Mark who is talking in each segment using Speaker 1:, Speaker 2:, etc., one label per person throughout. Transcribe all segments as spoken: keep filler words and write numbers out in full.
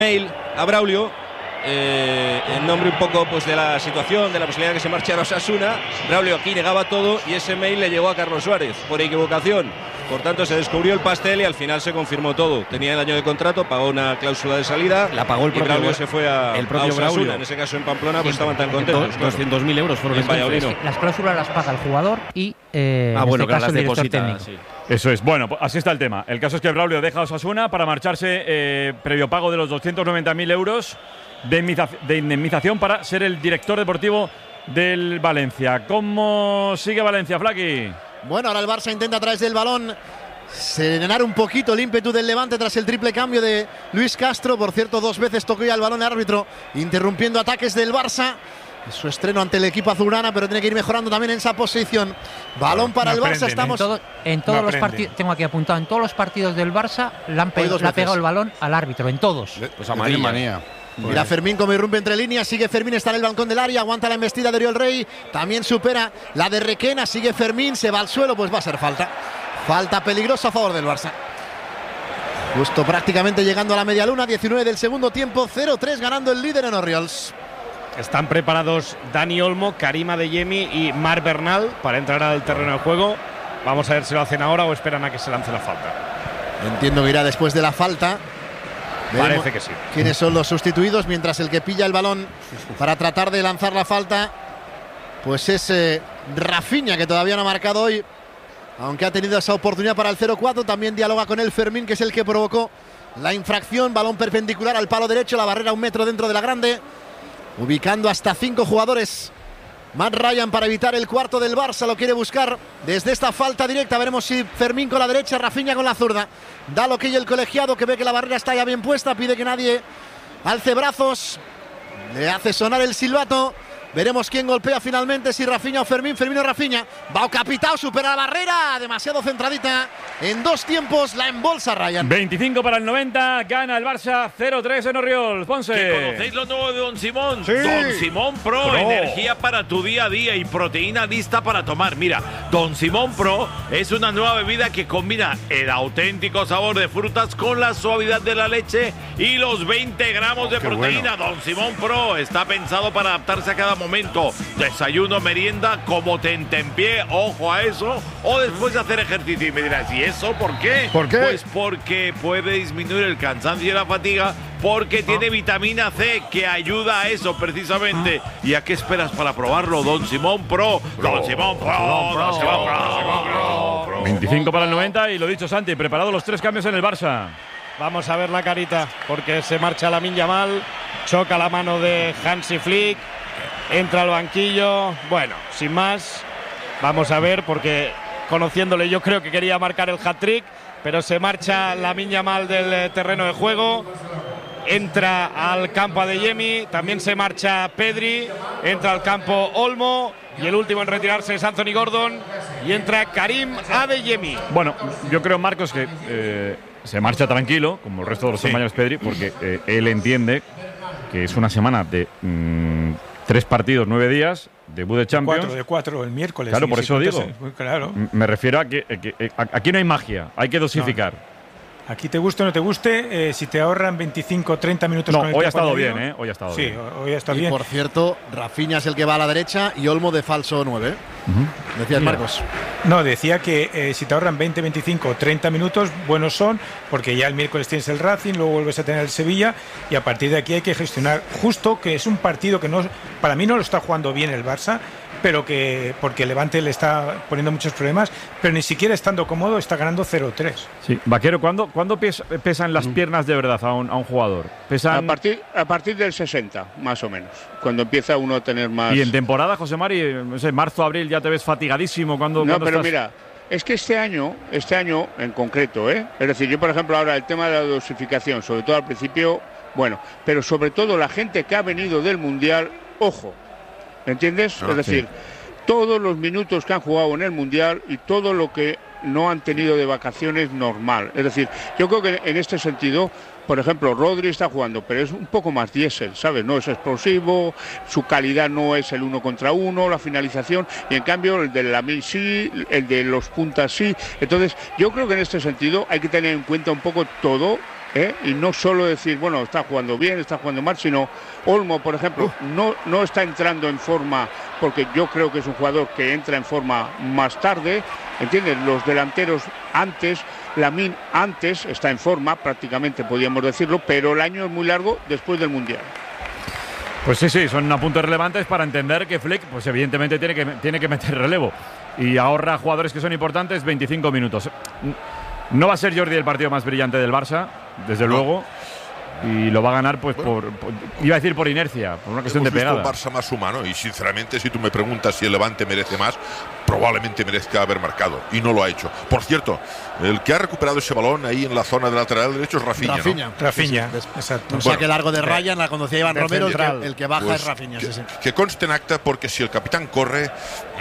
Speaker 1: Mail a Braulio eh, en nombre un poco pues de la situación, de la posibilidad de que se marchara a Osasuna. Braulio aquí negaba todo y ese mail le llegó a Carlos Suárez por equivocación. Por tanto se descubrió el pastel y al final se confirmó todo. Tenía el año de contrato, pagó una cláusula de salida,
Speaker 2: la pagó el
Speaker 1: y
Speaker 2: propio
Speaker 1: Braulio se fue a,
Speaker 2: el propio
Speaker 1: a Osasuna.
Speaker 2: Braulio.
Speaker 1: En ese caso en Pamplona pues estaban tan contentos.
Speaker 2: doscientos mil euros fueron
Speaker 1: en
Speaker 3: Las cláusulas las paga el jugador y eh,
Speaker 2: ah,
Speaker 3: en
Speaker 2: bueno,
Speaker 3: este caso
Speaker 2: las
Speaker 3: el director
Speaker 2: deposita,
Speaker 3: técnico.
Speaker 2: sí.
Speaker 4: Eso es. Bueno, pues así está el tema. El caso es que Braulio deja a Osasuna para marcharse eh, previo pago de los doscientos noventa mil euros de, de indemnización para ser el director deportivo del Valencia. ¿Cómo sigue Valencia, Flaqui?
Speaker 5: Bueno, ahora el Barça intenta a través del balón serenar un poquito el ímpetu del Levante tras el triple cambio de Luis Castro. Por cierto, dos veces tocó ya el balón el árbitro, interrumpiendo ataques del Barça. Es su estreno ante el equipo azulgrana, pero tiene que ir mejorando también en esa posición. Balón para
Speaker 6: no
Speaker 5: el Barça.
Speaker 6: aprenden,
Speaker 5: Estamos
Speaker 6: ¿eh?
Speaker 3: En, todo, en todos
Speaker 6: No
Speaker 3: los
Speaker 6: aprende.
Speaker 3: partidos, tengo aquí apuntado, en todos los partidos del Barça le han pe
Speaker 5: Hoy dos
Speaker 3: le ha
Speaker 5: veces.
Speaker 3: pegado el balón al árbitro, en todos.
Speaker 2: Pues amarilla. manía.
Speaker 5: Mira Fermín como irrumpe entre líneas, sigue Fermín, está en el balcón del área, aguanta la embestida de Oriol Rey, también supera la de Requena, sigue Fermín, se va al suelo, pues va a ser falta. Falta peligrosa a favor del Barça. Justo prácticamente llegando a la media luna, diecinueve del segundo tiempo, cero tres ganando el líder en Orriols.
Speaker 7: Están preparados Dani Olmo, Karim Adeyemi y Marc Bernal para entrar al terreno de juego. Vamos a ver si lo hacen ahora o esperan a que se lance la falta.
Speaker 5: Entiendo que irá después de la falta. Veremos
Speaker 7: Parece que sí.
Speaker 5: quiénes son los sustituidos, mientras el que pilla el balón para tratar de lanzar la falta pues es eh, Rafinha, que todavía no ha marcado hoy, aunque ha tenido esa oportunidad para el cero cuatro. También dialoga con él Fermín, que es el que provocó la infracción. Balón perpendicular al palo derecho, la barrera un metro dentro de la grande, ubicando hasta cinco jugadores. Matt Ryan para evitar el cuarto del Barça, lo quiere buscar desde esta falta directa. Veremos si Fermín con la derecha, Rafinha con la zurda. Da lo que y el colegiado, que ve que la barrera está ya bien puesta, pide que nadie alce brazos, le hace sonar el silbato. Veremos quién golpea finalmente, si Rafinha o Fermín. Fermín o Rafinha. Va Capitao, supera la barrera, demasiado centradita. En dos tiempos la embolsa Ryan.
Speaker 4: veinticinco para el noventa, gana el Barça cero tres en Orriols. Ponce.
Speaker 8: ¿Que conocéis lo nuevo de Don Simón?
Speaker 4: Sí.
Speaker 8: Don Simón Pro,
Speaker 4: Pro,
Speaker 8: energía para tu día a día y proteína lista para tomar. Mira, Don Simón Pro es una nueva bebida que combina el auténtico sabor de frutas con la suavidad de la leche y los veinte gramos de
Speaker 6: Qué
Speaker 8: proteína.
Speaker 6: bueno.
Speaker 8: Don Simón Pro está pensado para adaptarse a cada momento. Desayuno, merienda, como tentempié, ojo a eso, o después de hacer ejercicio. Y me dirás, ¿y eso por qué?
Speaker 6: ¿Por qué?
Speaker 8: Pues porque puede disminuir el cansancio y la fatiga, porque tiene vitamina C que ayuda a eso precisamente. ¿Y a qué esperas para probarlo? Don Simón Pro, Don Simón Pro, Don Simón Pro, Don Simón Pro.
Speaker 4: veinticinco para el noventa y lo dicho, Santi, preparados los tres cambios en el Barça.
Speaker 7: Vamos a ver la carita, porque se marcha Lamine Yamal, choca la mano de Hansi Flick, entra al banquillo. Bueno, sin más, vamos a ver, porque conociéndole yo creo que quería marcar el hat-trick, pero se marcha Lamine Yamal del terreno de juego. Entra al campo Adeyemi, también se marcha Pedri, entra al campo Olmo y el último en retirarse es Anthony Gordon y entra Karim Adeyemi.
Speaker 4: Bueno, yo creo, Marcos, que eh, se marcha tranquilo, como el resto de los
Speaker 8: Sí.
Speaker 4: compañeros Pedri, porque eh, él entiende que es una semana de mm, tres partidos, nueve días, debut de Champions.
Speaker 6: Cuatro de cuatro el miércoles.
Speaker 4: Claro,
Speaker 6: sí,
Speaker 4: por
Speaker 6: sí,
Speaker 4: eso digo.
Speaker 6: entonces, claro.
Speaker 4: M- Me refiero a que, que- que aquí no hay magia, hay que dosificar.
Speaker 6: Aquí te guste o no te guste, eh, si te ahorran veinticinco, treinta minutos
Speaker 4: No,
Speaker 6: con el
Speaker 4: hoy ha
Speaker 6: tiempo
Speaker 4: estado
Speaker 6: añadido,
Speaker 4: bien, ¿eh? Hoy ha estado
Speaker 6: Sí,
Speaker 4: bien.
Speaker 6: hoy ha estado
Speaker 5: Y
Speaker 6: bien.
Speaker 5: por cierto, Rafinha es el que va a la derecha y Olmo de falso nueve. Decías,
Speaker 6: Mira.
Speaker 5: Marcos.
Speaker 6: No, decía que eh, si te ahorran veinte, veinticinco, treinta minutos, buenos son, porque ya el miércoles tienes el Racing, luego vuelves a tener el Sevilla y a partir de aquí hay que gestionar justo, que es un partido que no, para mí no lo está jugando bien el Barça, pero que porque el Levante le está poniendo muchos problemas, pero ni siquiera estando cómodo está ganando cero tres.
Speaker 4: Sí. Vaquero, ¿cuándo, ¿cuándo pes- pesan las piernas de verdad a un, a un jugador?
Speaker 9: A
Speaker 4: ¿Pesan?
Speaker 9: partir, a partir del sesenta, más o menos, cuando empieza uno a tener más…
Speaker 4: Y en temporada, José Mari, no sé, marzo, abril, ya te ves fatigadísimo. ¿Cuándo,
Speaker 9: No,
Speaker 4: cuándo
Speaker 9: pero
Speaker 4: estás?
Speaker 9: mira, es que este año, este año en concreto, ¿eh? Es decir, yo por ejemplo ahora el tema de la dosificación, sobre todo al principio, bueno, pero sobre todo la gente que ha venido del Mundial, ojo, ¿entiendes?
Speaker 4: Ah,
Speaker 9: es decir, todos los minutos que han jugado en el Mundial y todo lo que no han tenido de vacaciones normal. Es decir, yo creo que en este sentido, por ejemplo, Rodri está jugando, pero es un poco más diésel, ¿sabes? No es explosivo, su calidad no es el uno contra uno, la finalización, y en cambio el de Lamine sí, el de los puntas sí. Entonces, yo creo que en este sentido hay que tener en cuenta un poco todo ¿eh? Y no solo decir, bueno, está jugando bien, está jugando mal, sino Olmo, por ejemplo, no, no está entrando en forma, porque yo creo que es un jugador que entra en forma más tarde, ¿entiendes? Los delanteros antes, Lamine antes está en forma, prácticamente podríamos decirlo, pero el año es muy largo después del Mundial.
Speaker 4: Pues sí, sí, son apuntes relevantes para entender que Flick, pues evidentemente tiene que, tiene que meter relevo y ahorra jugadores que son importantes veinticinco minutos. No va a ser Jordi el partido más brillante del Barça, desde no. luego, y lo va a ganar pues bueno. por, por, iba a decir por inercia, por una cuestión
Speaker 10: Hemos
Speaker 4: de pegada.
Speaker 10: Visto un Barça más humano y sinceramente si tú me preguntas si el Levante merece más, probablemente merezca haber marcado y no lo ha hecho. Por cierto, el que ha recuperado ese balón ahí en la zona del lateral derecho es Rafinha.
Speaker 5: Rafinha,
Speaker 10: ¿no?
Speaker 6: Rafinha,
Speaker 5: sí, sí.
Speaker 6: exacto.
Speaker 5: Un saque largo de Ryan, la conocía Iván Romero, el que, el que baja
Speaker 10: pues
Speaker 5: es Rafinha.
Speaker 10: Que,
Speaker 5: sí, sí.
Speaker 10: que conste en acta porque si el capitán corre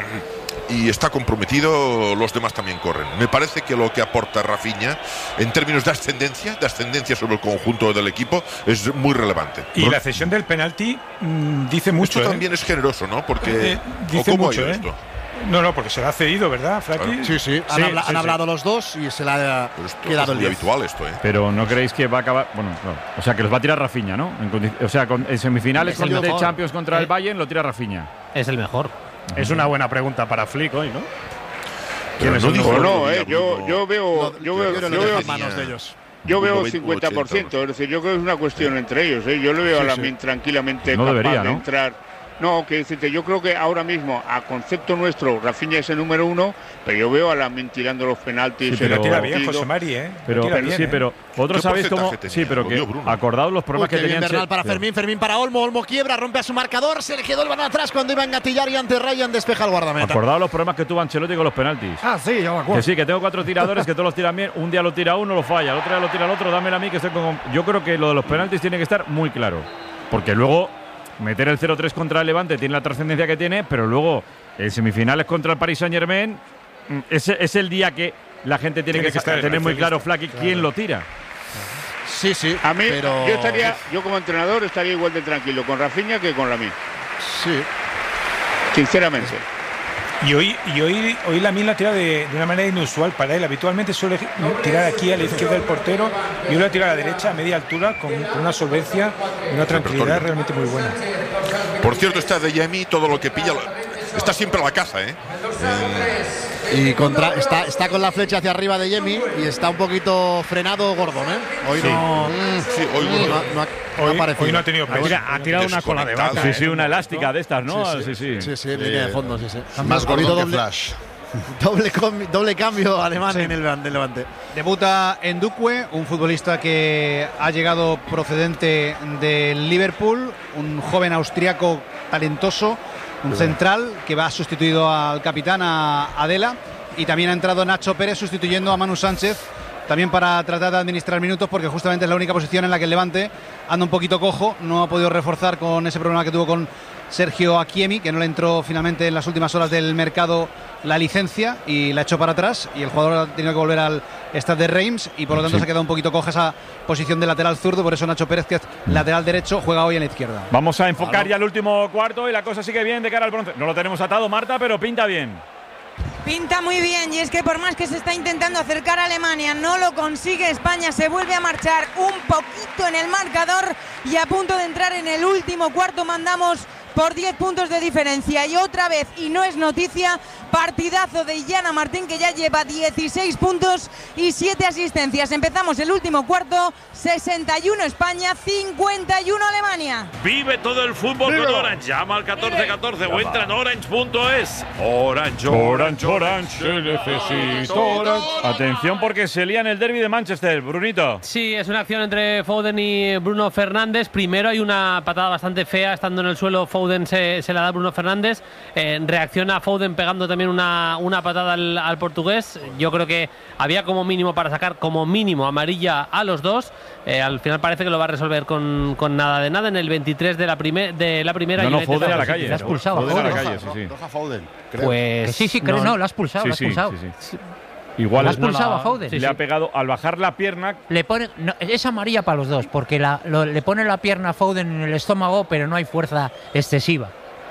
Speaker 10: y está comprometido, los demás también corren. Me parece que lo que aporta Rafinha en términos de ascendencia, de ascendencia sobre el conjunto del equipo, es muy relevante.
Speaker 6: Y la cesión del penalti mmm, dice mucho.
Speaker 10: Esto
Speaker 6: ¿eh?
Speaker 10: también es generoso, ¿no? Porque
Speaker 6: eh, dice
Speaker 10: ¿cómo
Speaker 6: mucho,
Speaker 10: ha ido
Speaker 6: ¿eh?
Speaker 10: esto?
Speaker 6: No, no, porque se la ha cedido, ¿verdad, Flaki?
Speaker 5: Sí, sí. Han,
Speaker 6: sí,
Speaker 5: habla,
Speaker 6: sí,
Speaker 5: han
Speaker 6: sí.
Speaker 5: hablado los dos y se la ha quedado
Speaker 10: es
Speaker 5: el
Speaker 10: muy
Speaker 5: diez.
Speaker 10: habitual esto, ¿eh?
Speaker 4: Pero no creéis que va a acabar. Bueno, no. O sea, que los va a tirar Rafinha, ¿no? En, o sea, con, en semifinales
Speaker 3: Es el
Speaker 4: con de
Speaker 3: mejor.
Speaker 4: Champions contra
Speaker 3: ¿Eh?
Speaker 4: el Bayern lo tira Rafinha.
Speaker 3: Es el mejor.
Speaker 7: Es una buena pregunta para Flick hoy, ¿no?
Speaker 10: Pero
Speaker 7: ¿Quién
Speaker 10: no
Speaker 7: es el
Speaker 10: dijo
Speaker 7: mejor?
Speaker 9: No,
Speaker 10: Bruno,
Speaker 9: eh, yo,
Speaker 10: Bruno.
Speaker 9: yo veo, yo veo,
Speaker 5: Yo
Speaker 9: yo
Speaker 5: creo que
Speaker 9: veo,
Speaker 5: las manos de ellos.
Speaker 9: yo veo
Speaker 10: Bruno
Speaker 9: cincuenta por ciento,
Speaker 10: ochenta.
Speaker 9: es decir, yo creo que es una cuestión entre ellos, ¿eh? Yo le veo
Speaker 6: Sí,
Speaker 9: a la
Speaker 6: sí.
Speaker 9: Min tranquilamente
Speaker 4: No
Speaker 9: capaz
Speaker 4: debería,
Speaker 9: de
Speaker 4: ¿no?
Speaker 9: entrar. No, que decirte, yo creo que ahora mismo, a concepto nuestro, Rafinha es el número uno, pero yo veo a la Min tirando los penaltis.
Speaker 4: Sí,
Speaker 6: Pero
Speaker 4: pero-
Speaker 6: tira bien,
Speaker 9: partido.
Speaker 6: José Mari, ¿eh?
Speaker 4: Pero
Speaker 6: Tira bien,
Speaker 4: sí,
Speaker 6: ¿eh?
Speaker 4: pero vosotros
Speaker 10: ¿Qué
Speaker 4: sabéis cómo.
Speaker 10: porcentaje tenía?
Speaker 4: Sí, pero
Speaker 10: Lo
Speaker 4: que
Speaker 10: dio Bruno.
Speaker 4: acordaos los
Speaker 5: Uy,
Speaker 4: problemas
Speaker 5: qué
Speaker 4: que
Speaker 5: bien
Speaker 4: tenían.
Speaker 5: Bernal para
Speaker 4: pero-
Speaker 5: Fermín, Fermín para Olmo, Olmo quiebra, rompe a su marcador, se le quedó el balón atrás cuando iba a engatillar y ante Ryan despeja el guardameta.
Speaker 4: Acordaos los problemas que tuvo Ancelotti con los penaltis.
Speaker 3: Ah, sí, yo me acuerdo.
Speaker 4: Que sí, que tengo cuatro tiradores que todos los tiran bien. Un día lo tira uno, lo falla. El otro día lo tira el otro, dámelo a mí que estoy con. Yo creo que lo de los penaltis tiene que estar muy claro. Porque luego meter el cero tres contra el Levante tiene la trascendencia que tiene, pero luego en semifinales contra el Paris Saint-Germain es, es el día que la gente tiene,
Speaker 6: Tiene
Speaker 4: que,
Speaker 6: que estar
Speaker 4: tener muy claro,
Speaker 6: especialista.
Speaker 4: Flaky,
Speaker 6: Claro.
Speaker 4: quién lo tira.
Speaker 5: Sí, sí.
Speaker 9: A mí,
Speaker 5: pero...
Speaker 9: yo estaría, yo como entrenador estaría igual de tranquilo con Rafinha que con Lamine,
Speaker 5: Sí.
Speaker 9: sinceramente.
Speaker 6: Y hoy, y hoy, hoy Lamine la tira de, de una manera inusual para él. Habitualmente suele tirar aquí a la izquierda del portero y hoy la tira a la derecha a media altura con, con una solvencia y una tranquilidad realmente muy buena.
Speaker 10: Por cierto, está de Yemi, todo lo que pilla, está siempre a la caza, ¿eh?
Speaker 5: Y contra, está, está con la flecha hacia arriba de Yemi y está un poquito frenado Gordon, ¿eh? Hoy
Speaker 10: Sí.
Speaker 5: no,
Speaker 10: Sí, hoy
Speaker 5: no,
Speaker 10: bueno,
Speaker 5: no ha, no ha
Speaker 6: Hoy,
Speaker 5: aparecido.
Speaker 6: hoy no ha tenido
Speaker 7: Ha
Speaker 6: peso.
Speaker 7: tira- ha tirado una cola de vaca.
Speaker 4: Sí, sí, una elástica de estas, ¿no?
Speaker 5: Sí,
Speaker 4: Sí, sí.
Speaker 5: Sí, sí, línea de fondo, sí, sí.
Speaker 2: Más
Speaker 5: Ha habido
Speaker 2: gordo que
Speaker 5: doble,
Speaker 2: Flash.
Speaker 5: doble, com- doble cambio alemán en el del Levante.
Speaker 11: Debuta en Duque, un futbolista que ha llegado procedente del Liverpool, un joven austriaco talentoso, un central que va sustituido al capitán, a Adela, y también ha entrado Nacho Pérez sustituyendo a Manu Sánchez, también para tratar de administrar minutos, porque justamente es la única posición en la que el Levante anda un poquito cojo, no ha podido reforzar con ese problema que tuvo con Sergio Akiemi, que no le entró finalmente en las últimas horas del mercado la licencia y la echó para atrás, y el jugador ha tenido que volver al Stade de Reims y por lo tanto
Speaker 4: Sí.
Speaker 11: se ha quedado un poquito coja esa posición de lateral zurdo, por eso Nacho Pérez, que es lateral derecho, juega hoy en la izquierda.
Speaker 4: Vamos a enfocar ya el último cuarto y la cosa sigue bien de cara al bronce. No lo tenemos atado, Marta, pero pinta bien.
Speaker 12: Pinta muy bien, y es que por más que se está intentando acercar a Alemania, no lo consigue. España se vuelve a marchar un poquito en el marcador y a punto de entrar en el último cuarto mandamos por diez puntos de diferencia. Y otra vez, y no es noticia, partidazo de Illana Martín, que ya lleva dieciséis puntos y siete asistencias. Empezamos el último cuarto, sesenta y uno España, cincuenta y uno Alemania.
Speaker 8: Vive todo el fútbol con Orange. Llama al catorce catorce o entra en orange punto es. Orange,
Speaker 4: Orange, Orange, se necesita Orange. Atención porque se lía en el derbi de Manchester, Brunito.
Speaker 2: Sí, es una acción entre Foden y Bruno Fernández. Primero hay una patada bastante fea, estando en el suelo Foden se, se la da a Bruno Fernández. Eh, reacciona Foden pegando también una, una patada al, al portugués. Yo creo que había como mínimo para sacar como mínimo amarilla a los dos. Eh, al final parece que lo va a resolver con, con nada de nada en el veintitrés de la, primer, de la primera.
Speaker 4: No, no,
Speaker 2: United
Speaker 4: Foden a la
Speaker 2: City.
Speaker 4: calle.
Speaker 3: Le ha expulsado a
Speaker 4: Foden a la
Speaker 3: Foden.
Speaker 4: calle, sí, sí.
Speaker 2: Pues
Speaker 3: Que sí, sí, creo, no, lo ha expulsado,
Speaker 4: Sí,
Speaker 3: lo ha
Speaker 4: sí,
Speaker 3: expulsado.
Speaker 4: sí, sí. Igual
Speaker 3: Lo ha
Speaker 4: es-
Speaker 3: expulsado
Speaker 4: no,
Speaker 3: a Foden.
Speaker 4: Le ha pegado al bajar la pierna.
Speaker 3: Le pone, no, es amarilla para los dos, porque la, lo- le pone la pierna a Foden en el estómago, pero no hay fuerza excesiva.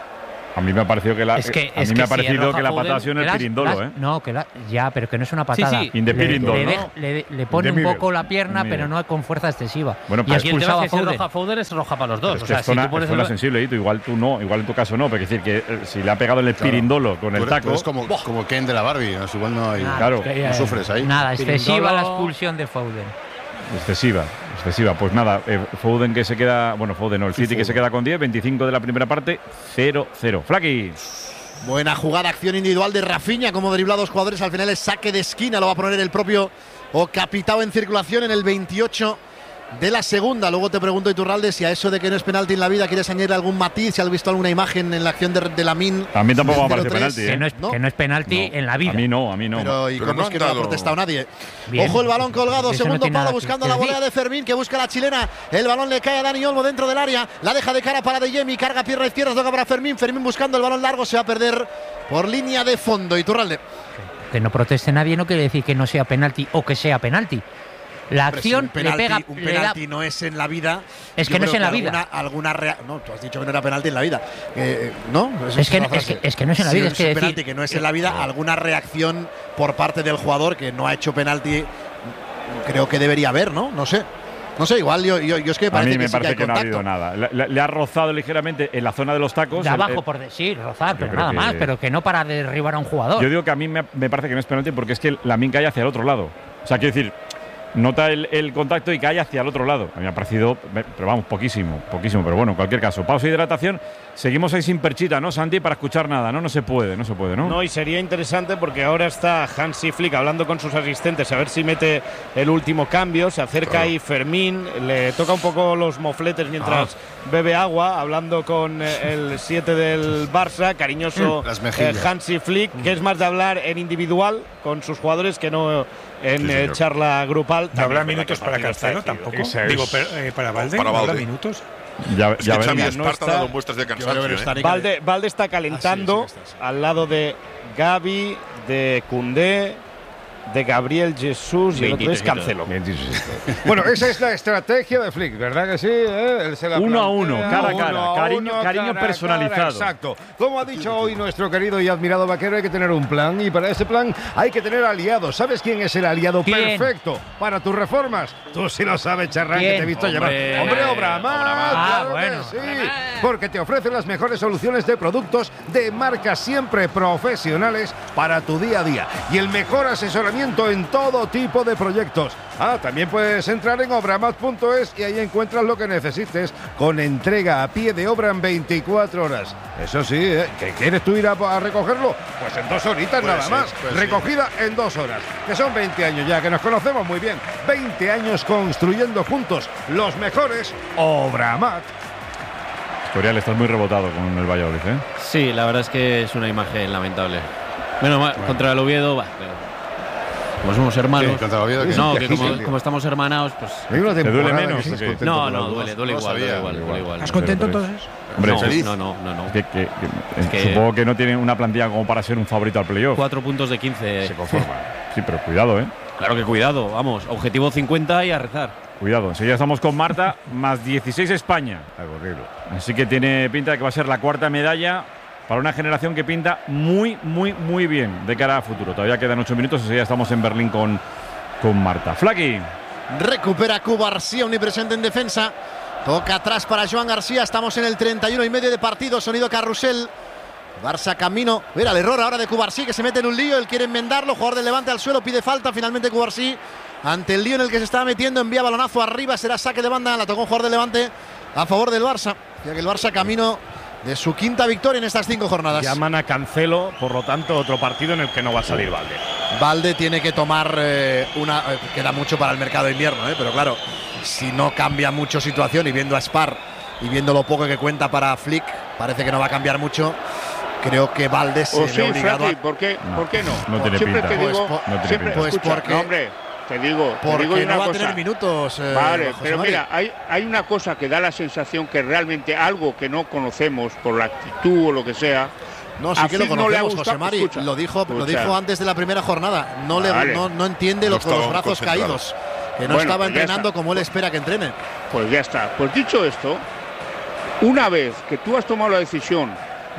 Speaker 4: A mí me ha parecido que la,
Speaker 3: Es que-
Speaker 4: a
Speaker 3: es
Speaker 4: mí
Speaker 3: que
Speaker 4: me ha
Speaker 3: si
Speaker 4: parecido
Speaker 3: arroja
Speaker 4: que la
Speaker 3: Foden,
Speaker 4: patada ha sido en el
Speaker 3: las-
Speaker 4: pirindolo,
Speaker 3: las-
Speaker 4: ¿eh?
Speaker 3: No, que la, ya, pero que no es una patada.
Speaker 2: sí.
Speaker 4: In the
Speaker 3: Le-
Speaker 4: pirindolo,
Speaker 3: le,
Speaker 4: ¿no?
Speaker 3: deja- le- le pone
Speaker 4: In the
Speaker 3: un
Speaker 4: middle.
Speaker 3: poco la pierna,
Speaker 4: Middle.
Speaker 3: pero no con fuerza excesiva.
Speaker 4: Bueno,
Speaker 3: y
Speaker 4: pues-
Speaker 3: ha
Speaker 2: Aquí el tema
Speaker 3: expulsado
Speaker 2: es
Speaker 3: a
Speaker 2: que si
Speaker 3: Foden.
Speaker 2: roja Foden es roja para los dos.
Speaker 4: Es
Speaker 2: o
Speaker 4: que
Speaker 2: sea,
Speaker 4: es
Speaker 2: si
Speaker 4: zona,
Speaker 2: tú pones
Speaker 4: es zona
Speaker 2: el-
Speaker 4: sensible, Hito. Igual tú no, igual en tu caso no. Pero es decir que eh, si le ha pegado en el
Speaker 13: Claro.
Speaker 4: pirindolo con
Speaker 13: Tú
Speaker 4: el
Speaker 13: eres-
Speaker 4: taco.
Speaker 13: tú eres como, como Ken de la Barbie, ¿no? Igual no hay.
Speaker 3: Nada,
Speaker 4: Claro.
Speaker 3: que,
Speaker 13: no
Speaker 3: eh,
Speaker 13: sufres ahí.
Speaker 3: Nada, excesiva la
Speaker 2: Pirindolo-
Speaker 3: expulsión de Foden.
Speaker 4: Excesiva, excesiva. Pues nada, eh, Foden que se queda. Bueno, Foden no, el
Speaker 13: Sí,
Speaker 4: City que
Speaker 13: Foden.
Speaker 4: se queda con diez, veinticinco de la primera parte, cero cero. Flaky.
Speaker 5: Buena jugada, acción individual de Rafinha, como dribla a dos jugadores. Al final es saque de esquina, lo va a poner el propio Capitao en circulación en el veintiocho de la segunda. Luego te pregunto, Iturralde, si a eso de que no es penalti en la vida quieres añadir algún matiz, si has visto alguna imagen en la acción de, de Lamine.
Speaker 4: A mí tampoco me
Speaker 5: del
Speaker 4: parece
Speaker 5: cero tres.
Speaker 4: penalti, ¿eh?
Speaker 3: Que no es,
Speaker 5: ¿No?
Speaker 3: que no es penalti
Speaker 4: No,
Speaker 3: en la vida.
Speaker 4: A mí no, a mí no.
Speaker 5: Pero, ¿y
Speaker 10: Pero
Speaker 5: cómo
Speaker 10: no
Speaker 5: es
Speaker 10: han
Speaker 5: que no ha
Speaker 10: dado-
Speaker 5: protestado nadie?
Speaker 3: Bien.
Speaker 5: Ojo el balón colgado,
Speaker 3: Eso no
Speaker 5: segundo
Speaker 3: tiene
Speaker 5: palo
Speaker 3: nada que
Speaker 5: buscando la
Speaker 3: decir.
Speaker 5: volea de Fermín, que busca la chilena. El balón le cae a Dani Olmo dentro del área, la deja de cara para De Jemi, carga pierna izquierda, toca para Fermín. Fermín buscando el balón largo, se va a perder por línea de fondo. Iturralde.
Speaker 3: Que no proteste nadie no quiere decir que no sea penalti o que sea penalti. La
Speaker 5: Hombre, si
Speaker 3: acción
Speaker 5: un penalti,
Speaker 3: le pega.
Speaker 5: un
Speaker 3: le da-
Speaker 5: penalti no es en la vida.
Speaker 3: Es
Speaker 5: yo
Speaker 3: que no
Speaker 5: creo
Speaker 3: es en la vida.
Speaker 5: Alguna, alguna rea- no, tú has dicho que no era penalti en la vida. Eh, ¿No? Esa
Speaker 3: Es que-
Speaker 5: una
Speaker 3: es
Speaker 5: frase.
Speaker 3: que- es que no es en la
Speaker 5: Si
Speaker 3: vida,
Speaker 5: es
Speaker 3: es que
Speaker 5: un
Speaker 3: decir-
Speaker 5: penalti que no es en la vida, alguna reacción por parte del jugador que no ha hecho penalti, creo que debería haber, ¿no? No sé. No sé, igual yo, yo, yo es que
Speaker 4: A
Speaker 5: parece
Speaker 4: mí me
Speaker 5: que sí que
Speaker 4: parece
Speaker 5: hay
Speaker 4: que, no ha
Speaker 5: contacto.
Speaker 4: habido nada. Le, le- le ha rozado ligeramente en la zona de los tacos.
Speaker 3: de
Speaker 4: el-
Speaker 3: abajo,
Speaker 4: el-
Speaker 3: por decir, rozar, pero
Speaker 4: creo
Speaker 3: nada
Speaker 4: que-
Speaker 3: más, pero que no para derribar a un jugador.
Speaker 4: Yo digo que a mí me, me parece que no es penalti porque es que Lamine cae hacia el otro lado. O sea, quiero decir, nota el, el contacto y cae hacia el otro lado. A mí me ha parecido, pero vamos, poquísimo, poquísimo. Pero bueno, en cualquier caso, pausa y hidratación. Seguimos ahí sin perchita, ¿no, Santi? Para escuchar nada, ¿no? No se puede, no se puede, ¿no?
Speaker 7: No, y sería interesante porque ahora está Hansi Flick hablando con sus asistentes a ver si mete el último cambio. Se acerca
Speaker 10: Claro.
Speaker 7: ahí Fermín, le toca un poco los mofletes mientras
Speaker 4: Ah.
Speaker 7: bebe agua, hablando con eh, el siete del Barça, cariñoso
Speaker 13: Las
Speaker 7: eh,
Speaker 13: mejillas.
Speaker 7: Hansi Flick, que es más de hablar en individual con sus jugadores que no en
Speaker 10: Sí,
Speaker 7: eh,
Speaker 10: señor.
Speaker 7: charla grupal.
Speaker 6: ¿No habrá
Speaker 7: También,
Speaker 6: minutos
Speaker 7: ¿verdad?
Speaker 6: para
Speaker 7: Que el partido
Speaker 6: Cancelo
Speaker 7: está decidido.
Speaker 6: tampoco?
Speaker 10: Esa
Speaker 6: Digo,
Speaker 10: es-
Speaker 6: per- eh, para Valde,
Speaker 10: para
Speaker 6: ¿no habrá
Speaker 10: Valde.
Speaker 6: minutos?
Speaker 4: Ya,
Speaker 10: Es
Speaker 4: ya
Speaker 10: que
Speaker 4: veremos.
Speaker 10: Xavi
Speaker 7: no
Speaker 10: Esparta ha
Speaker 7: está-
Speaker 10: dado muestras de
Speaker 5: Yo creo que
Speaker 10: cansancio.
Speaker 5: no
Speaker 10: ¿eh?
Speaker 5: está ni-
Speaker 7: Valde, Valde está calentando
Speaker 5: Ah, sí, sí, sí, sí.
Speaker 7: al lado de Gavi, de Koundé, de Gabriel Jesús y el otro es Cancelo.
Speaker 14: Bueno, esa es la estrategia de Flick, ¿verdad que sí? ¿Eh? Él se la
Speaker 4: Uno a
Speaker 14: plantea,
Speaker 4: uno, cara a cara,
Speaker 14: uno
Speaker 4: cariño-
Speaker 14: uno,
Speaker 4: cariño
Speaker 14: cara a
Speaker 4: personalizado.
Speaker 14: cara, exacto. Como ha dicho hoy nuestro querido y admirado vaquero, hay que tener un plan y para ese plan hay que tener aliados. ¿Sabes quién es el aliado
Speaker 3: ¿Quién?
Speaker 14: perfecto para tus reformas? Tú sí lo sabes, Charrán, que
Speaker 3: ¿Quién?
Speaker 14: te he visto
Speaker 8: Hombre,
Speaker 14: llamar. ¡Hombre, Obramat!
Speaker 3: Ah,
Speaker 14: ¡Claro que
Speaker 3: bueno.
Speaker 14: sí! Porque te ofrece las mejores soluciones de productos de marcas siempre profesionales para tu día a día y el mejor asesoramiento en todo tipo de proyectos. Ah, también puedes entrar en obramat punto es y ahí encuentras lo que necesites con entrega a pie de obra en veinticuatro horas. Eso sí, ¿eh? ¿Que quieres tú ir a, a recogerlo? Pues en dos horitas
Speaker 10: Puede
Speaker 14: nada
Speaker 10: ser,
Speaker 14: más.
Speaker 10: puede ser.
Speaker 14: Recogida en dos horas. Que son veinte años ya, que nos conocemos muy bien. veinte años construyendo juntos los mejores Obramat.
Speaker 4: Escorial, estás muy rebotado con el Valladolid, ¿eh?
Speaker 15: Sí, la verdad es que es una imagen lamentable. Bueno, ma- contra el Oviedo, va, pero como somos hermanos.
Speaker 14: Sí, contra el Oviedo, que
Speaker 15: no,
Speaker 14: es
Speaker 15: que
Speaker 14: un
Speaker 15: como,
Speaker 14: viaje,
Speaker 15: como estamos hermanados, pues.
Speaker 14: Hay una
Speaker 4: ¿Te duele
Speaker 14: temporada
Speaker 4: menos
Speaker 14: que
Speaker 4: o
Speaker 14: estás
Speaker 4: qué?
Speaker 14: contento
Speaker 15: No,
Speaker 14: con
Speaker 15: no,
Speaker 14: los
Speaker 15: duele,
Speaker 14: dos.
Speaker 15: duele
Speaker 10: No
Speaker 15: igual,
Speaker 10: sabía,
Speaker 15: duele igual,
Speaker 10: igual.
Speaker 15: duele igual.
Speaker 6: ¿Estás
Speaker 4: Pero,
Speaker 6: contento
Speaker 4: pero-
Speaker 6: entonces?
Speaker 4: Hombre,
Speaker 15: no,
Speaker 10: feliz.
Speaker 15: no, no, no, no.
Speaker 4: que, que- que-
Speaker 15: Es que-
Speaker 4: supongo que no tiene una plantilla como para ser un favorito al playoff.
Speaker 15: Cuatro puntos de quince.
Speaker 4: Se conforma. Sí, pero cuidado, ¿eh?
Speaker 15: Claro que cuidado, vamos. Objetivo cincuenta y a rezar.
Speaker 4: Cuidado. Enseguida estamos con Marta, más dieciséis España. Así que tiene pinta de que va a ser la cuarta medalla para una generación que pinta muy, muy, muy bien de cara a futuro. Todavía quedan ocho minutos, enseguida estamos en Berlín con, con Marta. Flaky.
Speaker 5: Recupera Cubarsí, omnipresente en defensa. Toca atrás para Joan García. Estamos en el treinta y uno y medio de partido. Sonido carrusel. Barça camino. Mira el error ahora de Cubarsí, que se mete en un lío. Él quiere enmendarlo. Jugador del Levante al suelo. Pide falta. Finalmente Cubarsí, ante el lío en el que se estaba metiendo, envía balonazo arriba. Será saque de banda. La tocó un jugador del Levante a favor del Barça. Ya que el Barça camino de su quinta victoria en estas cinco jornadas.
Speaker 7: Llaman a Cancelo, por lo tanto, otro partido en el que no va a salir Valde.
Speaker 5: Valde tiene que tomar eh, una. eh, queda mucho para el mercado de invierno, eh, pero claro, si no cambia mucho situación y viendo a Spar y viendo lo poco que cuenta para Flick, parece que no va a cambiar mucho. Creo que Valde se
Speaker 9: O
Speaker 5: ve
Speaker 9: sí,
Speaker 5: obligado
Speaker 9: Flaky,
Speaker 5: a.
Speaker 9: ¿por qué no? ¿Por qué no?
Speaker 4: No tiene
Speaker 9: siempre
Speaker 4: pinta.
Speaker 9: te digo,
Speaker 5: Pues,
Speaker 4: no tiene
Speaker 9: siempre,
Speaker 4: pinta.
Speaker 5: Pues
Speaker 9: escucha,
Speaker 5: porque-
Speaker 9: no, hombre, te digo, te
Speaker 5: Porque
Speaker 9: digo una
Speaker 5: no va a
Speaker 9: cosa.
Speaker 5: tener minutos. eh,
Speaker 9: Vale,
Speaker 5: José
Speaker 9: pero
Speaker 5: María.
Speaker 9: mira, hay, hay una cosa que da la sensación que realmente algo que no conocemos por la actitud o lo que sea.
Speaker 5: No, sí
Speaker 9: a
Speaker 5: que lo
Speaker 9: Flick no le ha
Speaker 5: conocemos,
Speaker 9: gustado.
Speaker 5: José Mari.
Speaker 9: Escucha,
Speaker 5: lo dijo, lo
Speaker 9: escucha.
Speaker 5: dijo antes de la primera jornada. No, le,
Speaker 9: Vale.
Speaker 5: no, no entiende
Speaker 10: No
Speaker 5: los, con los
Speaker 10: estaba
Speaker 5: brazos
Speaker 10: concentrado.
Speaker 5: caídos. Que no
Speaker 9: Bueno,
Speaker 5: estaba
Speaker 9: pues ya
Speaker 5: entrenando
Speaker 9: está.
Speaker 5: como él espera que entrene.
Speaker 9: Pues ya está. Pues dicho esto, una vez que tú has tomado la decisión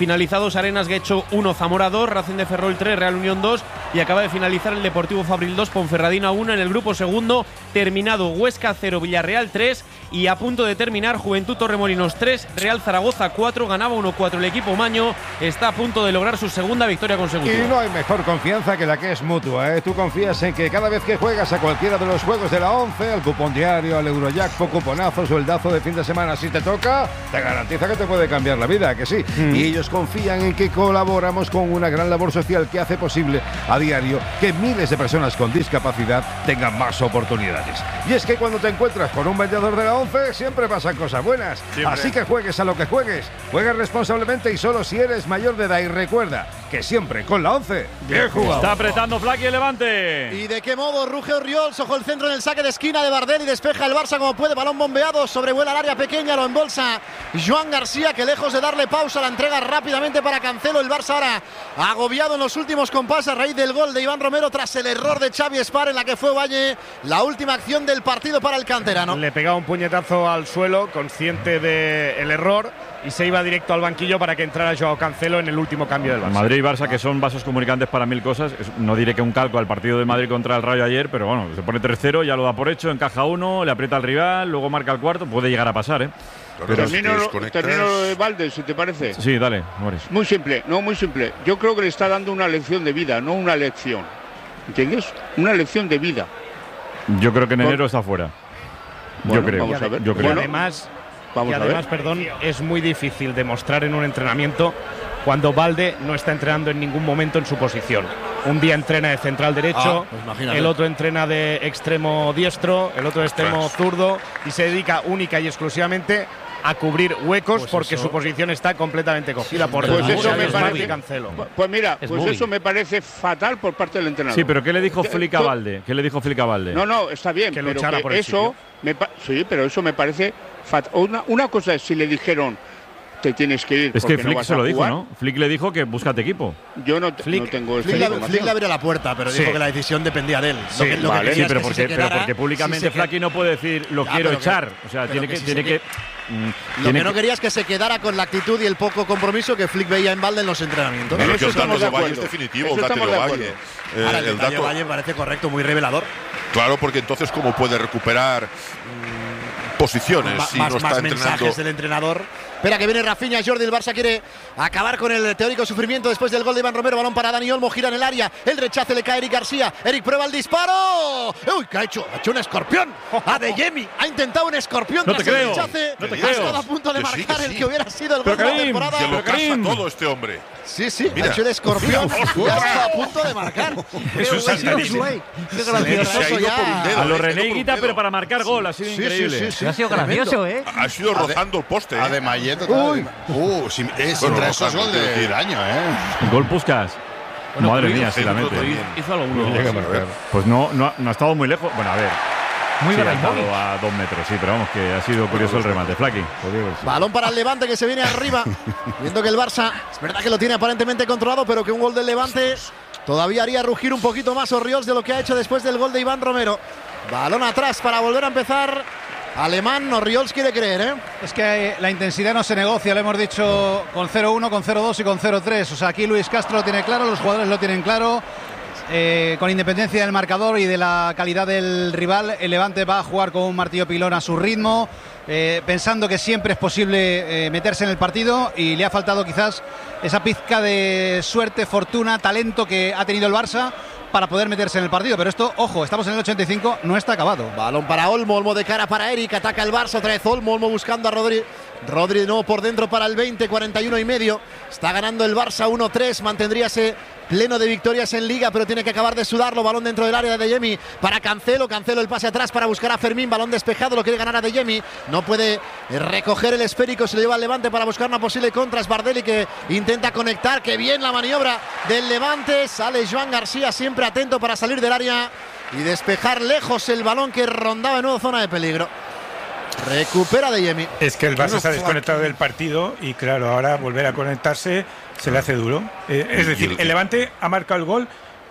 Speaker 15: finalizados Arenas Guecho uno, Zamora dos, Racing de Ferrol tres, Real Unión dos y acaba de finalizar el Deportivo Fabril dos, Ponferradina uno. En el grupo segundo, terminado Huesca cero, Villarreal tres y a punto de terminar Juventud Torremolinos tres, Real Zaragoza cuatro, ganaba uno cuatro el equipo Maño, está a punto de lograr su segunda victoria consecutiva.
Speaker 14: Y no hay mejor confianza que la que es mutua, ¿eh? Tú confías en que cada vez que juegas a cualquiera de los juegos de la once, al cupón diario, al Eurojackpot, cuponazo, sueldazo de fin de semana, si te toca, te garantiza que te puede cambiar la vida, que sí. Mm. Y ellos confían en que colaboramos con una gran labor social que hace posible a diario que miles de personas con discapacidad tengan más oportunidades. Y es que cuando te encuentras con un vendedor de la once, siempre pasan cosas buenas. Siempre. Así que juegues a lo que juegues, juegues responsablemente y solo si eres mayor de edad. Y recuerda que siempre con la once, bien jugado.
Speaker 4: Está apretando Flaky el Levante.
Speaker 5: ¿Y de qué modo? Ruge Orriols, ojo el centro en el saque de esquina de Bardel y despeja el Barça como puede. Balón bombeado, sobrevuela el área pequeña, lo embolsa Joan García, que lejos de darle pausa la entrega rápidamente para Cancelo. El Barça ahora agobiado en los últimos compases a raíz del gol de Iván Romero tras el error de Xavi Espar en la que fue Valle la última acción del partido para el canterano.
Speaker 7: Le pegaba un puñetazo al suelo, consciente del error, y se iba directo al banquillo para que entrara Joao Cancelo en el último cambio del Barça.
Speaker 4: Madrid y Barça, que son vasos comunicantes para mil cosas. No diré que un calco al partido de Madrid contra el Rayo ayer, pero bueno, se pone tres cero, ya lo da por hecho, encaja uno, le aprieta al rival, luego marca el cuarto, puede llegar a pasar, ¿eh?
Speaker 9: Pero termino, termino lo de Valde, si te parece.
Speaker 4: Sí, dale, Morris.
Speaker 9: Muy simple, no, muy simple. Yo creo que le está dando una lección de vida, no una lección. ¿Entiendes? Una lección de vida.
Speaker 4: Yo creo que en enero está fuera.
Speaker 9: Bueno,
Speaker 4: yo creo.
Speaker 9: Vamos a ver.
Speaker 4: Yo creo.
Speaker 7: Y además,
Speaker 9: vamos
Speaker 7: y además
Speaker 9: a ver.
Speaker 7: perdón, es muy difícil demostrar en un entrenamiento cuando Valde no está entrenando en ningún momento en su posición. Un día entrena de central derecho,
Speaker 5: ah, pues
Speaker 7: el otro entrena de extremo diestro, el otro de extremo
Speaker 10: Ostras.
Speaker 7: zurdo y se dedica única y exclusivamente a cubrir huecos
Speaker 5: pues
Speaker 7: porque
Speaker 5: eso.
Speaker 7: su posición está completamente cogida por
Speaker 9: Pues
Speaker 7: el
Speaker 9: eso me
Speaker 7: Xavi
Speaker 9: parece,
Speaker 7: Cancelo.
Speaker 9: pues mira,
Speaker 15: Es
Speaker 9: pues
Speaker 15: móvil.
Speaker 9: eso me parece fatal por parte del entrenador.
Speaker 4: Sí, pero ¿qué le dijo
Speaker 9: Eh,
Speaker 4: Flick a
Speaker 9: to-
Speaker 4: Valde? ¿Qué le dijo Flick a Valde?
Speaker 9: No, no, está bien,
Speaker 7: Que
Speaker 9: pero
Speaker 7: luchara
Speaker 9: que
Speaker 7: por el
Speaker 9: eso me pa- sí, pero eso me parece fatal. Una, una cosa es si le dijeron te tienes que ir
Speaker 4: Es
Speaker 9: porque
Speaker 4: que
Speaker 9: no
Speaker 4: Flick
Speaker 9: vas
Speaker 4: se
Speaker 9: a
Speaker 4: lo dijo,
Speaker 9: jugar.
Speaker 4: ¿no? Flick le dijo que búscate equipo.
Speaker 9: Yo no, te-
Speaker 7: Flick-
Speaker 9: no tengo esa
Speaker 5: Flick, le-
Speaker 9: información.
Speaker 5: Flick le abrió la puerta, pero
Speaker 7: Sí.
Speaker 5: dijo que la decisión dependía de él.
Speaker 7: Sí,
Speaker 5: lo que, lo
Speaker 9: vale.
Speaker 5: que quería
Speaker 4: Sí,
Speaker 5: es
Speaker 4: pero
Speaker 5: que
Speaker 4: porque,
Speaker 5: se
Speaker 4: pero
Speaker 5: quedara,
Speaker 4: porque públicamente
Speaker 5: si se
Speaker 4: Flaky no puede decir lo
Speaker 5: Ya,
Speaker 4: quiero
Speaker 5: pero que-
Speaker 4: echar. O sea,
Speaker 5: pero
Speaker 4: tiene
Speaker 5: que
Speaker 4: que,
Speaker 5: si
Speaker 4: tiene
Speaker 5: se
Speaker 4: que,
Speaker 5: que-
Speaker 4: mm,
Speaker 5: Lo
Speaker 4: tiene
Speaker 5: que no quería es que se quedara con la actitud y el poco compromiso que Flick veía en Valde en los entrenamientos.
Speaker 9: En
Speaker 10: Pero
Speaker 9: eso
Speaker 10: que el dato
Speaker 9: estamos
Speaker 10: de
Speaker 9: de
Speaker 10: Valle es
Speaker 9: acuerdo.
Speaker 10: definitivo,
Speaker 9: Eso
Speaker 10: el dato
Speaker 9: estamos
Speaker 10: de
Speaker 9: de
Speaker 10: Valle.
Speaker 9: acuerdo.
Speaker 10: Eh,
Speaker 5: Ahora, el,
Speaker 10: el
Speaker 5: detalle
Speaker 10: dato,
Speaker 5: Valle me parece correcto, muy revelador.
Speaker 10: claro, porque entonces cómo puede recuperar mm, posiciones
Speaker 5: Ma-
Speaker 10: si
Speaker 5: más
Speaker 10: no está
Speaker 5: más
Speaker 10: entrenando.
Speaker 5: mensajes del entrenador. Espera que viene Rafinha, Jordi, el Barça quiere acabar con el teórico sufrimiento después del gol de Iván Romero. Balón para Dani Olmo, gira en el área, el rechace le cae a Eric García. Eric prueba el disparo. Uy, ¿qué ha hecho? Ha hecho un escorpión. A De Jemi ha intentado un escorpión
Speaker 4: No te
Speaker 5: tras el
Speaker 4: creo,
Speaker 5: rechace.
Speaker 4: no te
Speaker 5: ha
Speaker 4: creo.
Speaker 5: estado a punto de
Speaker 10: Que sí,
Speaker 5: marcar
Speaker 10: que
Speaker 5: el
Speaker 10: sí.
Speaker 5: que hubiera sido el
Speaker 4: Pero
Speaker 5: gol de la
Speaker 4: Karim,
Speaker 5: temporada.
Speaker 10: Que lo casa
Speaker 4: Karim.
Speaker 10: todo este hombre.
Speaker 5: Sí, sí,
Speaker 10: Mira.
Speaker 5: ha hecho el escorpión y ha estado a punto de marcar.
Speaker 16: Es un saltarín.
Speaker 5: Qué
Speaker 10: Se ha
Speaker 5: gracioso
Speaker 10: ido por un
Speaker 5: ya.
Speaker 10: dedo.
Speaker 4: A lo
Speaker 10: eh, se ha ido
Speaker 4: René
Speaker 10: por un
Speaker 4: Higuita,
Speaker 10: dedo.
Speaker 4: pero para marcar gol, ha sido
Speaker 5: Sí, sí,
Speaker 4: increíble.
Speaker 5: sí, sí.
Speaker 3: Ha sido
Speaker 5: Tremendo.
Speaker 3: gracioso, ¿eh?
Speaker 10: Ha sido rozando el poste.
Speaker 13: A
Speaker 10: ¿eh?
Speaker 13: de Mayet.
Speaker 5: Uy.
Speaker 13: Uh, si, es
Speaker 10: Bueno,
Speaker 13: entre
Speaker 10: no
Speaker 13: esos
Speaker 10: tanto,
Speaker 13: gol
Speaker 10: quiero
Speaker 13: de-
Speaker 10: decir.
Speaker 13: del año, ¿eh?
Speaker 4: Gol Puskás.
Speaker 15: Bueno,
Speaker 4: Madre
Speaker 15: Cruyff,
Speaker 4: mía, si la
Speaker 10: el otro
Speaker 4: mete.
Speaker 10: también.
Speaker 15: Hizo alguno.
Speaker 14: Llega a
Speaker 15: sí.
Speaker 14: marcar.
Speaker 4: Pues no, no, no ha estado muy lejos. Bueno, a ver.
Speaker 3: Muy
Speaker 4: Sí, ha
Speaker 3: Ibrahimovic.
Speaker 4: estado a dos metros, sí, pero vamos, que ha sido curioso el remate. Flaky.
Speaker 5: Balón para el Levante que se viene arriba. Viendo que el Barça, es verdad que lo tiene aparentemente controlado, pero que un gol del Levante todavía haría rugir un poquito más Orriols de lo que ha hecho después del gol de Iván Romero. Balón atrás para volver a empezar. Alemán, Orriols quiere creer, ¿eh?
Speaker 11: Es que la intensidad no se negocia, lo hemos dicho con cero uno, con cero dos y con cero tres. O sea, aquí Luis Castro lo tiene claro, los jugadores lo tienen claro. Eh, con independencia del marcador y de la calidad del rival, el Levante va a jugar con un martillo pilón a su ritmo, eh, pensando que siempre es posible eh, meterse en el partido, y le ha faltado quizás esa pizca de suerte, fortuna, talento que ha tenido el Barça para poder meterse en el partido. Pero esto, ojo, estamos en el ochenta y cinco, no está acabado.
Speaker 5: Balón para Olmo, Olmo de cara para Eric, ataca el Barça, otra vez Olmo, Olmo buscando a Rodri. Rodri de nuevo por dentro para el veinte, cuarenta y uno y medio. Está ganando el Barça uno tres, mantendría ese pleno de victorias en Liga, pero tiene que acabar de sudarlo. Balón dentro del área de De Jemi para Cancelo, Cancelo el pase atrás para buscar a Fermín, balón despejado, lo quiere ganar a De Jemi, no puede recoger el esférico, se lo lleva al Levante para buscar una posible contra. Es Bardelli que intenta conectar, que bien la maniobra del Levante, sale Joan García siempre atento para salir del área y despejar lejos el balón que rondaba en nueva zona de peligro. Recupera De Jemi.
Speaker 6: Es que el Barça está desconectado del partido y claro, ahora volver a conectarse se le hace duro. Eh, es decir, el Levante ha marcado el gol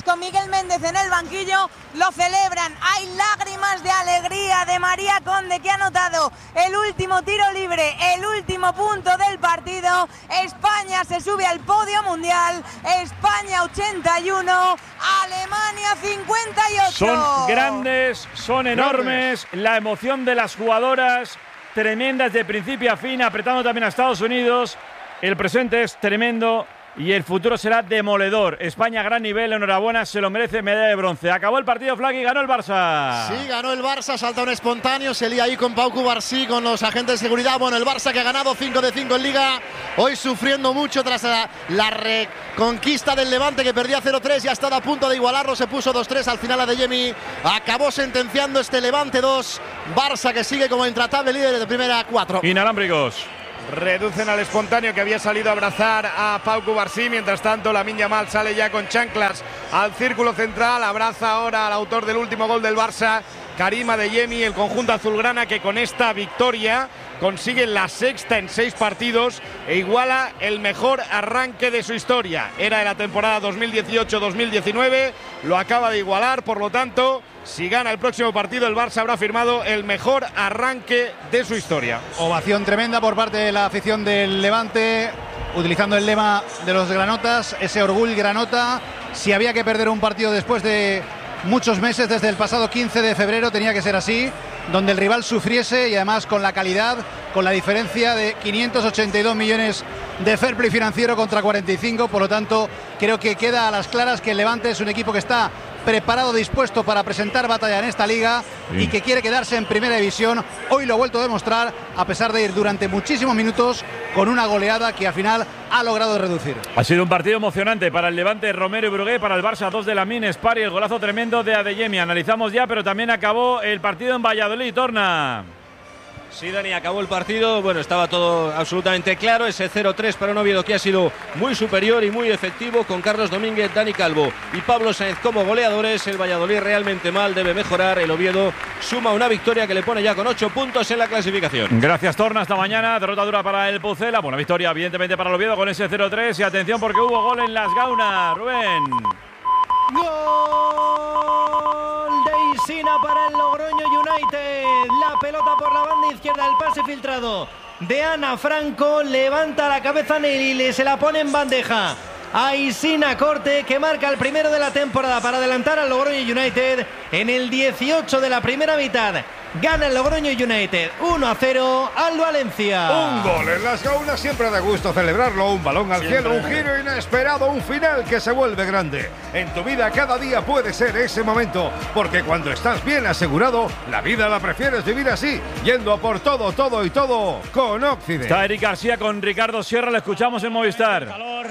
Speaker 12: Mientras con Miguel Méndez en el banquillo lo celebran. Hay lágrimas de alegría de María Conde, que ha anotado el último tiro libre, el último punto del partido. España se sube al podio mundial. España ochenta y uno, Alemania cincuenta y ocho.
Speaker 4: Son grandes, son enormes. La emoción de las jugadoras, tremendas de principio a fin, apretando también a Estados Unidos. El presente es tremendo y el futuro será demoledor. España, gran nivel, enhorabuena, se lo merece, medalla de bronce. Acabó el partido, Flag, y ganó el Barça.
Speaker 5: Sí, ganó el Barça, salta un espontáneo, se lía ahí con Pau Cubarsí, con los agentes de seguridad. Bueno, el Barça que ha ganado cinco de cinco en Liga, hoy sufriendo mucho tras la, la reconquista del Levante, que perdía cero tres y ha estado a punto de igualarlo, se puso dos tres al final a Adeyemi. Acabó sentenciando este Levante dos, Barça que sigue como intratable líder de primera cuatro.
Speaker 4: Inalámbricos.
Speaker 7: Reducen al espontáneo que había salido a abrazar a Pau Cubarsí. Mientras tanto, Lamine Yamal sale ya con chanclas al círculo central. Abraza ahora al autor del último gol del Barça, Karim Adeyemi, el conjunto azulgrana, que con esta victoria consigue la sexta en seis partidos e iguala el mejor arranque de su historia. Era de la temporada dos mil dieciocho dos mil diecinueve, lo acaba de igualar, por lo tanto, si gana el próximo partido, el Barça habrá firmado el mejor arranque de su historia.
Speaker 11: Ovación tremenda por parte de la afición del Levante, utilizando el lema de los granotas, ese orgullo granota. Si había que perder un partido después de muchos meses, desde el pasado quince de febrero, tenía que ser así, donde el rival sufriese, y además con la calidad, con la diferencia de quinientos ochenta y dos millones de fair play financiero contra cuarenta y cinco. Por lo tanto, creo que queda a las claras que el Levante es un equipo que está preparado, dispuesto para presentar batalla en esta liga, sí, y que quiere quedarse en primera división. Hoy lo ha vuelto a demostrar, a pesar de ir durante muchísimos minutos con una goleada que al final ha logrado reducir.
Speaker 4: Ha sido un partido emocionante para el Levante, Romero y Brugué, para el Barça dos de Lamine, Spari, el golazo tremendo de Adeyemi. Analizamos ya, pero también acabó el partido en Valladolid, Torna.
Speaker 1: Sí, Dani, acabó el partido. Bueno, estaba todo absolutamente claro. Ese cero tres para un Oviedo que ha sido muy superior y muy efectivo, con Carlos Domínguez, Dani Calvo y Pablo Sáenz como goleadores. El Valladolid realmente mal, debe mejorar. El Oviedo suma una victoria que le pone ya con ocho puntos en la clasificación.
Speaker 4: Gracias, Torna. Hasta mañana. Derrota dura para el Pucela. Buena victoria, evidentemente, para el Oviedo con ese cero tres. Y atención, porque hubo gol en las Gaunas. Rubén.
Speaker 17: Gol de Isina para el Logroño United. La pelota por la banda izquierda, el pase filtrado de Ana Franco. Levanta la cabeza Nelly y se la pone en bandeja a Isina Corte, que marca el primero de la temporada para adelantar al Logroño United en el dieciocho de la primera mitad. Gana el Logroño United uno a cero al Valencia.
Speaker 14: Un gol en las Gaunas, siempre da gusto celebrarlo. Un balón al
Speaker 17: Siempre.
Speaker 14: cielo, un giro inesperado, un final que se vuelve grande. En tu vida cada día puede ser ese momento, porque cuando estás bien asegurado, la vida la prefieres vivir así, yendo a por todo, todo y todo con Occident.
Speaker 4: Está Eric García con Ricardo Sierra, le escuchamos en Movistar.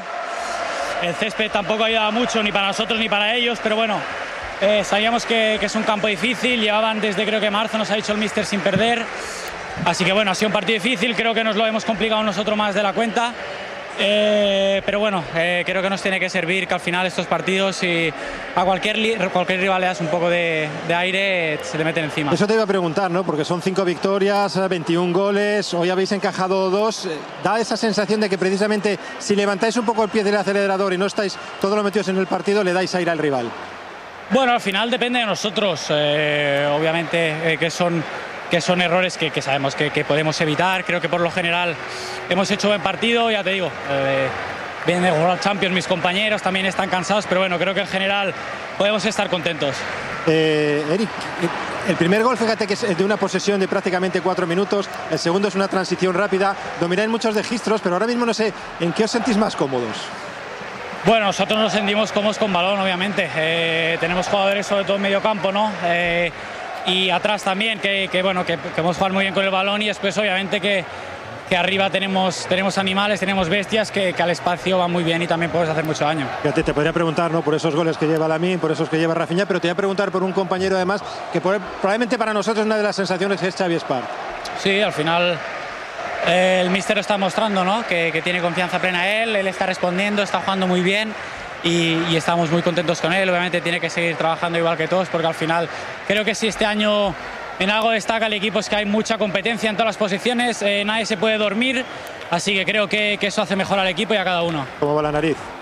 Speaker 18: El césped tampoco ayuda mucho, ni para nosotros ni para ellos, pero bueno, eh, sabíamos que, que es un campo difícil. Llevaban desde creo que marzo, nos ha dicho el míster, sin perder. Así que bueno, ha sido un partido difícil, creo que nos lo hemos complicado nosotros más de la cuenta. Eh, pero bueno, eh, creo que nos tiene que servir, que al final estos partidos, y a cualquier, cualquier rival le das un poco de, de aire, se le meten encima.
Speaker 19: Eso te iba a preguntar, ¿no? Porque son cinco victorias, veintiún goles, hoy habéis encajado dos. Da esa sensación de que precisamente si levantáis un poco el pie del acelerador y no estáis todos los metidos en el partido, le dais aire al rival.
Speaker 18: Bueno, al final depende de nosotros, eh, obviamente, eh, que son... que son errores que, que sabemos que, que podemos evitar. Creo que por lo general hemos hecho buen partido, ya te digo, eh, vienen de World Champions mis compañeros, también están cansados, pero bueno, creo que en general podemos estar contentos.
Speaker 19: Eh, Eric, el primer gol, fíjate que es de una posesión de prácticamente cuatro minutos, el segundo es una transición rápida, domináis muchos registros, pero ahora mismo no sé, ¿en qué os sentís más cómodos?
Speaker 18: Bueno, nosotros nos sentimos cómodos con balón, obviamente. Eh, tenemos jugadores sobre todo en medio campo, ¿no? Eh, y atrás también, que, que bueno, que, que hemos jugado muy bien con el balón, y después obviamente que, que arriba tenemos, tenemos animales, tenemos bestias que, que al espacio van muy bien y también puedes hacer mucho daño.
Speaker 19: Fíjate, te podría preguntar, ¿no?, por esos goles que lleva Lamine, por esos que lleva Rafinha, pero te voy a preguntar por un compañero además que por, probablemente para nosotros una de las sensaciones es Xavi Espart.
Speaker 18: Sí, al final eh, el míster está mostrando, ¿no?, que, que tiene confianza plena en él, él está respondiendo, está jugando muy bien. Y, y estamos muy contentos con él. Obviamente tiene que seguir trabajando igual que todos, porque al final creo que si este año en algo destaca el equipo es que hay mucha competencia en todas las posiciones, eh, nadie se puede dormir, así que creo que, que eso hace mejor al equipo y a cada uno.
Speaker 19: ¿Cómo va la nariz?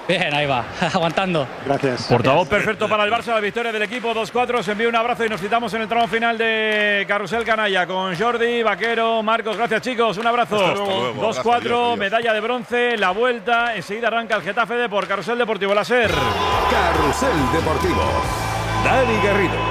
Speaker 18: Bien, ahí va, aguantando.
Speaker 19: Gracias.
Speaker 4: Portavoz perfecto para el Barça, la victoria del equipo dos cuatro. Os envío un abrazo y nos citamos en el tramo final de Carrusel Canalla con Jordi, Vaquero, Marcos. Gracias, chicos. Un abrazo. dos cuatro, medalla de bronce, la vuelta. Enseguida arranca el Getafe de por Carrusel Deportivo La Ser.
Speaker 20: Carrusel Deportivo. Dani Garrido.